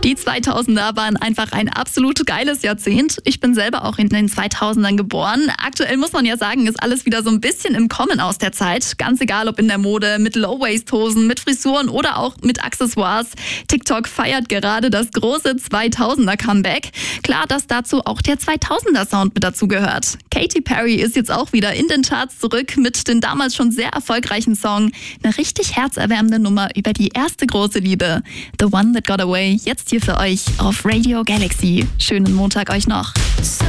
Die 2000er waren einfach ein absolut geiles Jahrzehnt. Ich bin selber auch in den 2000ern geboren. Aktuell muss man ja sagen, ist alles wieder so ein bisschen im Kommen aus der Zeit. Ganz egal, ob in der Mode, mit Low-Waist-Hosen, mit Frisuren oder auch mit Accessoires. TikTok feiert gerade das große 2000er-Comeback. Klar, dass dazu auch der 2000er-Sound mit dazu gehört. Katy Perry ist jetzt auch wieder in den Charts zurück mit dem damals schon sehr erfolgreichen Song. Eine richtig herzerwärmende Nummer über die erste große Liebe. The One That Got Away, jetzt hier für euch auf Radio Galaxy. Schönen Montag euch noch.